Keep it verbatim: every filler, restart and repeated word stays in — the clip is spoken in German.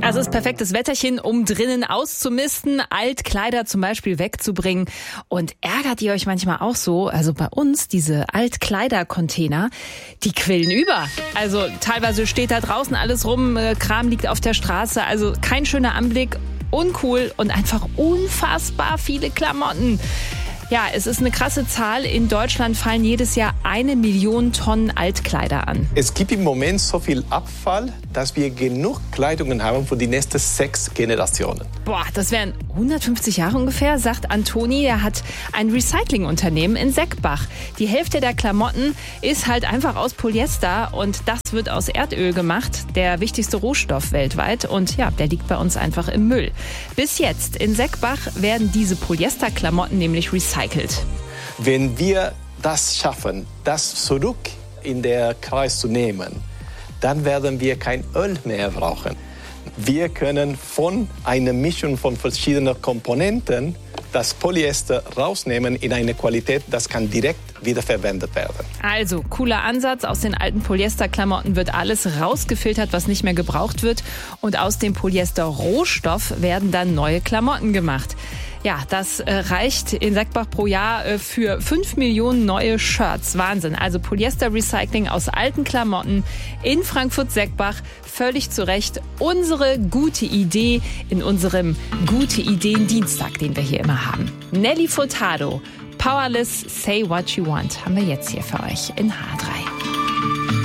Also es ist perfektes Wetterchen, um drinnen auszumisten, Altkleider zum Beispiel wegzubringen. Und ärgert ihr euch manchmal auch so? Also bei uns, diese Altkleidercontainer, die quillen über. Also teilweise steht da draußen alles rum, Kram liegt auf der Straße. Also kein schöner Anblick, uncool und einfach unfassbar viele Klamotten. Ja, es ist eine krasse Zahl. In Deutschland fallen jedes Jahr eine Million Tonnen Altkleider an. Es gibt im Moment so viel Abfall, dass wir genug Kleidung haben für die nächsten sechs Generationen. Boah, das wären hundertfünfzig Jahre ungefähr, sagt Antoni. Er hat ein Recyclingunternehmen in Seckbach. Die Hälfte der Klamotten ist halt einfach aus Polyester und das wird aus Erdöl gemacht, der wichtigste Rohstoff weltweit. Und ja, der liegt bei uns einfach im Müll. Bis jetzt in Seckbach werden diese Polyesterklamotten nämlich recycelt. Wenn wir das schaffen, das zurück in den Kreis zu nehmen, dann werden wir kein Öl mehr brauchen. Wir können von einer Mischung von verschiedenen Komponenten das Polyester rausnehmen in eine Qualität, das kann direkt wiederverwendet werden. Also, cooler Ansatz. Aus den alten Polyesterklamotten wird alles rausgefiltert, was nicht mehr gebraucht wird. Und aus dem Polyester-Rohstoff werden dann neue Klamotten gemacht. Ja, das äh, reicht in Seckbach pro Jahr äh, für fünf Millionen neue Shirts. Wahnsinn. Also Polyester-Recycling aus alten Klamotten in Frankfurt-Seckbach. Völlig zu Recht unsere gute Idee in unserem Gute-Ideen-Dienstag, den wir hier immer haben. Nelly Furtado, Powerless, Say What You Want, haben wir jetzt hier für euch in H drei.